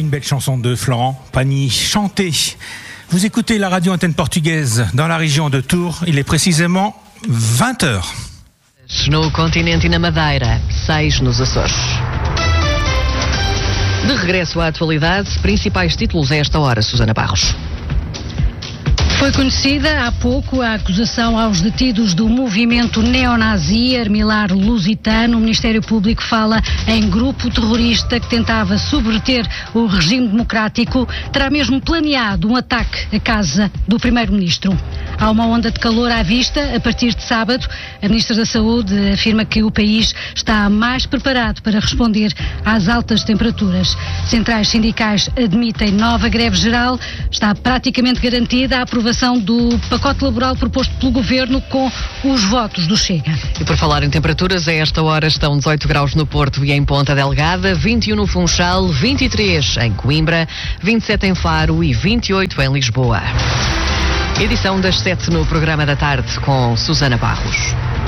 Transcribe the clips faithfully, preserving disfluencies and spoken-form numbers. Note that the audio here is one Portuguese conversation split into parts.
une belle chanson de Florent Pagny chantée. Vous écoutez la radio antenne portugaise dans la région de Tours. Il est précisément vingt heures. No continente e na Madeira, seis nos Açores. De regresso à atualidade, principais títulos a esta hora, Susana Barros. Foi conhecida há pouco a acusação aos detidos do movimento neonazi Armilar Lusitano. O Ministério Público fala em grupo terrorista que tentava subverter o regime democrático. Terá mesmo planeado um ataque à casa do Primeiro-Ministro. Há uma onda de calor à vista a partir de sábado. A Ministra da Saúde afirma que o país está mais preparado para responder às altas temperaturas. Centrais sindicais admitem nova greve geral. Está praticamente garantida a aprovação do pacote laboral proposto pelo Governo com os votos do Chega. E por falar em temperaturas, a esta hora estão dezoito graus no Porto e em Ponta Delgada, vinte e um no Funchal, vinte e três em Coimbra, vinte e sete em Faro e vinte e oito em Lisboa. Edição das sete no programa da tarde com Susana Barros.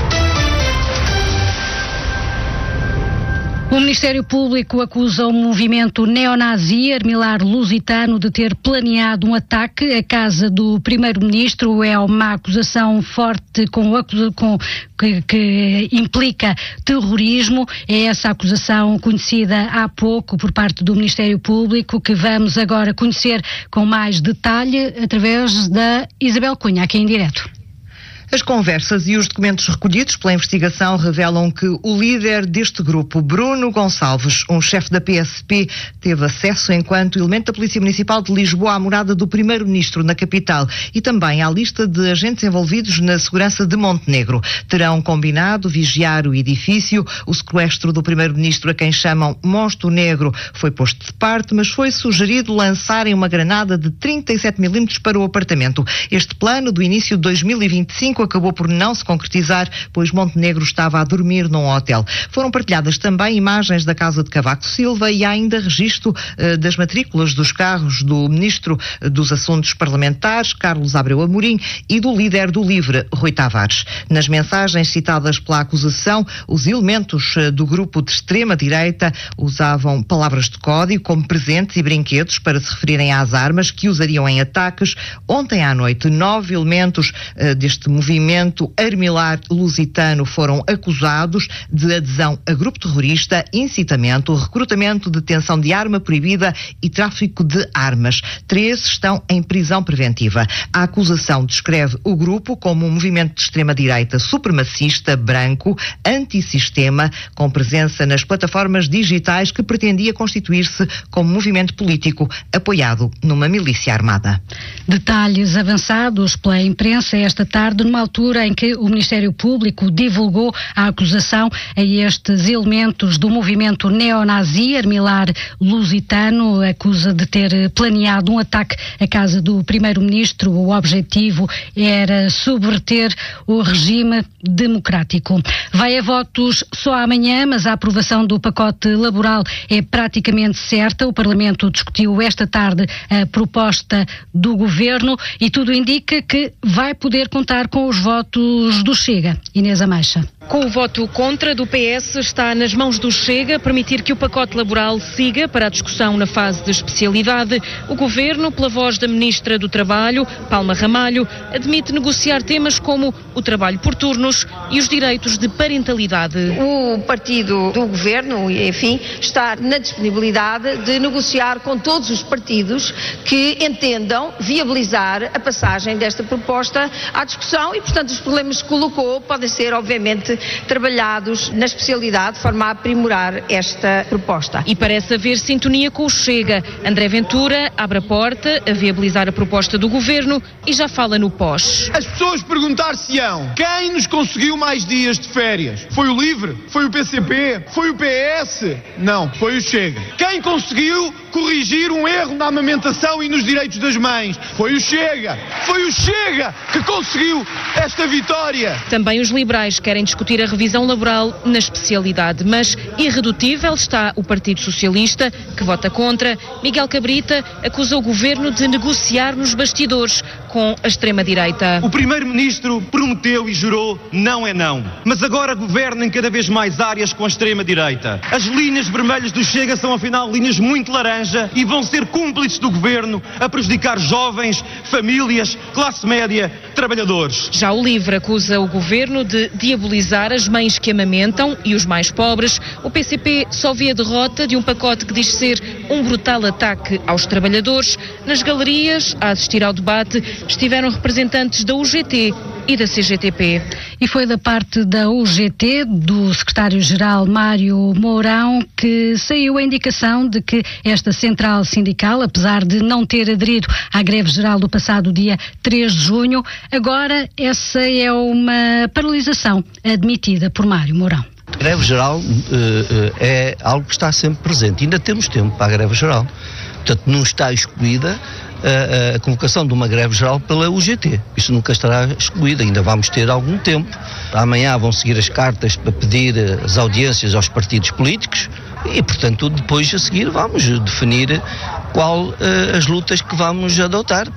O Ministério Público acusa o movimento neonazi Armilar Lusitano de ter planeado um ataque à casa do Primeiro-Ministro. É uma acusação forte com, com, que, que implica terrorismo. É essa acusação conhecida há pouco por parte do Ministério Público, que vamos agora conhecer com mais detalhe através da Isabel Cunha, aqui em direto. As conversas e os documentos recolhidos pela investigação revelam que o líder deste grupo, Bruno Gonçalves, um chefe da P S P, teve acesso enquanto elemento da Polícia Municipal de Lisboa à morada do Primeiro-Ministro na capital e também à lista de agentes envolvidos na segurança de Montenegro. Terão combinado vigiar o edifício. O sequestro do Primeiro-Ministro, a quem chamam Monstro Negro, foi posto de parte, mas foi sugerido lançarem uma granada de trinta e sete milímetros para o apartamento. Este plano, do início de dois mil e vinte e cinco, acabou por não se concretizar, pois Montenegro estava a dormir num hotel. Foram partilhadas também imagens da casa de Cavaco Silva e há ainda registro uh, das matrículas dos carros do Ministro dos Assuntos Parlamentares, Carlos Abreu Amorim, e do líder do LIVRE, Rui Tavares. Nas mensagens citadas pela acusação, os elementos uh, do grupo de extrema-direita usavam palavras de código como presentes e brinquedos para se referirem às armas que usariam em ataques. Ontem à noite, nove elementos uh, deste movimento movimento Armilar Lusitano foram acusados de adesão a grupo terrorista, incitamento, recrutamento, detenção de arma proibida e tráfico de armas. Três estão em prisão preventiva. A acusação descreve o grupo como um movimento de extrema-direita supremacista, branco, antissistema, com presença nas plataformas digitais, que pretendia constituir-se como movimento político apoiado numa milícia armada. Detalhes avançados pela imprensa esta tarde, numa altura em que o Ministério Público divulgou a acusação a estes elementos do movimento neonazi Armilar Lusitano. Acusa de ter planeado um ataque à casa do Primeiro-Ministro. O objetivo era subverter o regime democrático. Vai a votos só amanhã, mas a aprovação do pacote laboral é praticamente certa. O Parlamento discutiu esta tarde a proposta do Governo e tudo indica que vai poder contar com os votos do Chega. Inês Ameixa. Com o voto contra do P S, está nas mãos do Chega permitir que o pacote laboral siga para a discussão na fase de especialidade. O Governo, pela voz da Ministra do Trabalho, Palma Ramalho, admite negociar temas como o trabalho por turnos e os direitos de parentalidade. O partido do Governo, enfim, está na disponibilidade de negociar com todos os partidos que entendam viabilizar a passagem desta proposta à discussão e, portanto, os problemas que colocou podem ser, obviamente, trabalhados na especialidade de forma a aprimorar esta proposta. E parece haver sintonia com o Chega. André Ventura abre a porta a viabilizar a proposta do Governo e já fala no pós. As pessoas perguntar-se-ão: quem nos conseguiu mais dias de férias? Foi o LIVRE? Foi o P C P? Foi o P S? Não, foi o Chega. Quem conseguiu corrigir um erro na amamentação e nos direitos das mães? Foi o Chega. Foi o Chega que conseguiu esta vitória. Também os liberais querem discutir a revisão laboral na especialidade, mas irredutível está o Partido Socialista, que vota contra. Miguel Cabrita acusa o Governo de negociar nos bastidores. com a extrema-direita. O primeiro-ministro prometeu e jurou não é não, mas agora governa em cada vez mais áreas com a extrema-direita. As linhas vermelhas do Chega são afinal linhas muito laranja e vão ser cúmplices do governo a prejudicar jovens, famílias, classe média, trabalhadores. Já o LIVRE acusa o governo de diabolizar as mães que amamentam e os mais pobres. O P C P só vê a derrota de um pacote que diz ser um brutal ataque aos trabalhadores. Nas galerias, a assistir ao debate, estiveram representantes da U G T e da C G T P. E foi da parte da U G T, do secretário-geral Mário Mourão, que saiu a indicação de que esta central sindical, apesar de não ter aderido à greve geral do passado dia três de junho, agora essa é uma paralisação admitida por Mário Mourão. A greve geral uh, uh, é algo que está sempre presente. Ainda temos tempo para a greve geral. Portanto, não está excluída a, a convocação de uma greve geral pela U G T. Isso nunca estará excluído, ainda vamos ter algum tempo. Amanhã vão seguir as cartas para pedir as audiências aos partidos políticos e, portanto, depois a seguir vamos definir qual uh, as lutas que vamos adotar.